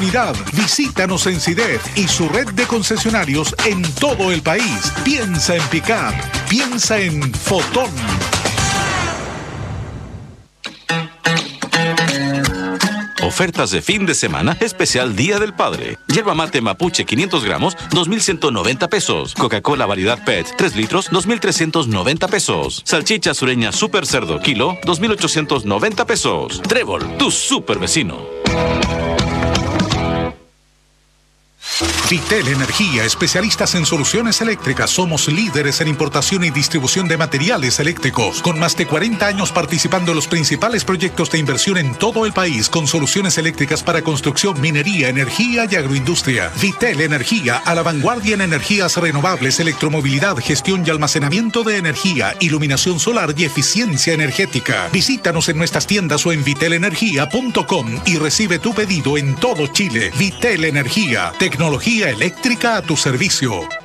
seguridad. Visítanos en CIDEF y su red de concesionarios en todo el país. Piensa en pick-up. Piensa en Fotón. Ofertas de fin de semana, especial Día del Padre. Yerba mate mapuche 500 gramos, 2,190 pesos. Coca-Cola variedad PET, 3 litros, 2,390 pesos. Salchicha sureña super cerdo kilo, 2,890 pesos. Trébol, tu super vecino. Vitel Energía, especialistas en soluciones eléctricas. Somos líderes en importación y distribución de materiales eléctricos, con más de 40 años participando en los principales proyectos de inversión en todo el país, con soluciones eléctricas para construcción, minería, energía y agroindustria. Vitel Energía, a la vanguardia en energías renovables, electromovilidad, gestión y almacenamiento de energía, iluminación solar y eficiencia energética. Visítanos en nuestras tiendas o en vitelenergia.com y recibe tu pedido en todo Chile. Vitel Energía, tecnología eléctrica a tu servicio.